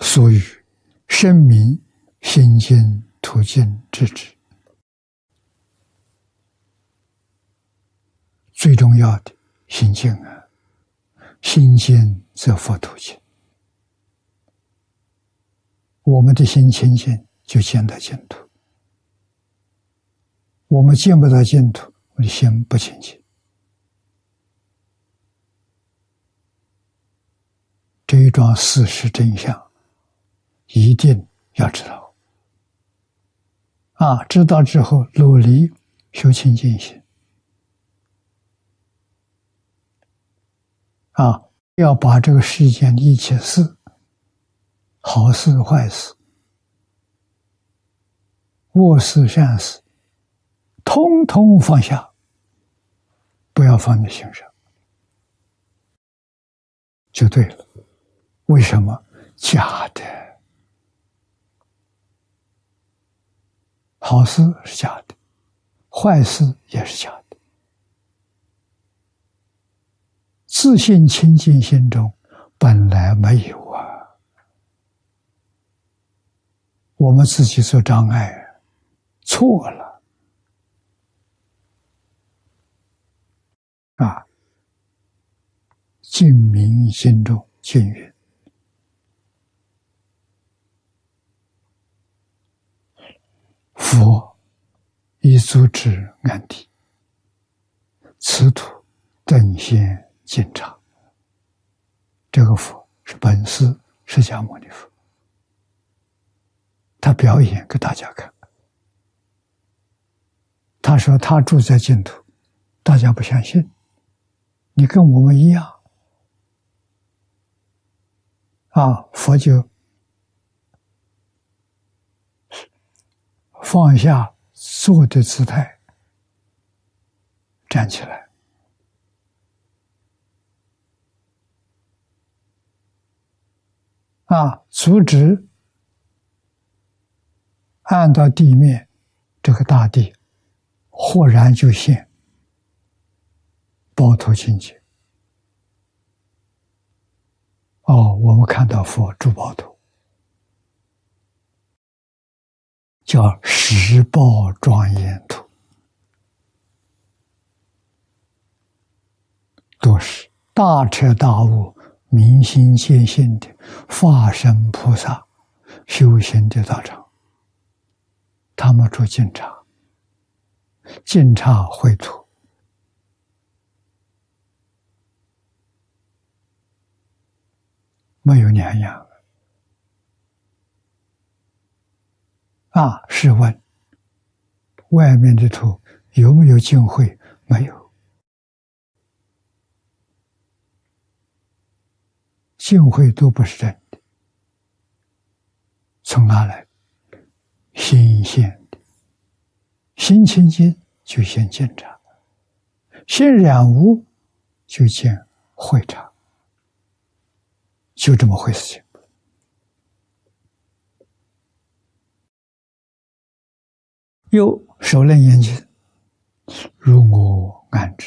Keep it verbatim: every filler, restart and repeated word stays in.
所以声明心经途径之旨。最重要的心经啊，心经则佛途径。我们的心清净，就见到净土；我们见不到净土，我的心不清净。这一桩事实真相，一定要知道。啊，知道之后，努力修清净心。啊，要把这个世间的一切事，好事坏事、恶事善事，通通放下，不要放在心上，就对了。为什么？假的，好事是假的，坏事也是假的。自信清净心中本来没有啊，我们自己做障碍，错了啊！净明心中净云，佛以足之安地，此土等闲尽常。这个佛是本师释迦牟尼佛，他表演给大家看。他说他住在净土，大家不相信，你跟我们一样啊！佛就放下坐的姿态，站起来，啊，足趾按到地面，这个大地豁然就现包头清净。哦，我们看到佛住包头，叫十报庄严土，都是大彻大悟、明心见性的法身菩萨修行的道场。他们住净刹，净刹秽土，没有两样啊！试问，外面的土有没有净秽？没有，净秽都不是真的，从哪来？心现的，心清净就现净刹，心染污就见秽刹，就这么回事情。又首楞严经，如我安之，